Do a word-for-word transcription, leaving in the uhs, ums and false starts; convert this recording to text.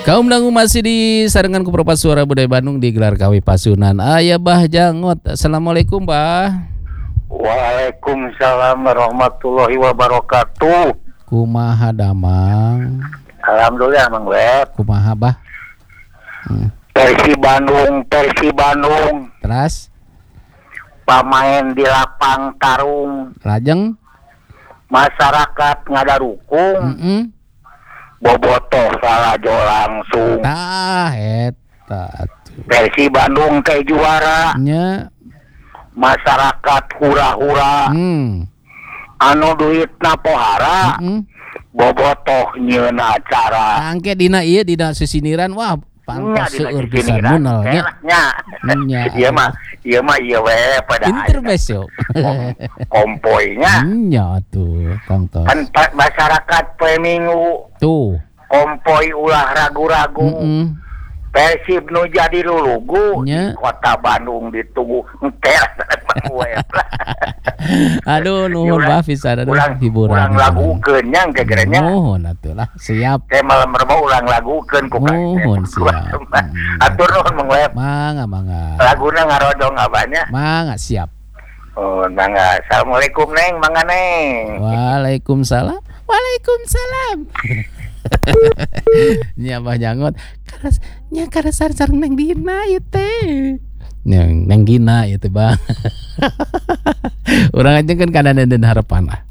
Kaum dangu masih disarengan ku Propas Suara Budaya Bandung digelar Kawi Pasunan. Aya Bah Jangot. Assalamualaikum, Bah. Waalaikumsalam warahmatullahi wabarakatuh. Kumaha damang? Alhamdulillah, Mang Web. Kumaha, Bah? Hmm. Persi Bandung, Persi Bandung. Terus Pamain di lapang tarung. Lajeng Masyarakat ngadarukung. heeh. Bobotoh salajo langsung. Tah eta tuh. Persi Bandung teh juara. Nya Masyarakat hura-hura. hmm. Anu duitna pohara. Heeh. Bobotoh nyieun acara. Angke dina ieu dina sisiniran wah pantos seueur pisan munal nya. Nya. Ieu mah ieu mah ieu we pada Interbesok. kompoinya. Nya tuh tongtos. Kan pa- masyarakat poe Minggu Tuh. kompoi ulah ragu-ragu. Heeh. Persib nu jadi lulugu Nya. di kota Bandung ditunggu entel web. Aduh nuhun Bah pisan aduh Ulang hiburan. ulang lagukeun nya gegerenya. Nuhun atuh lah siap. Teh malam rebah ulang lagukeun ku Nuhun siap. Hmm. Atur nuhun Mang Web. Mangga mangga. Laguna ngarodong abanya. Mangga siap. Oh, mangga. Assalamualaikum Neng, mangga Neng. Waalaikumsalam. Waalaikumsalam. Nya Bah Jangot karas nya karas sareng neng dina ieu teh. Neng neng gina ieu teh Bang. Urang aja kan kana den harapan lah.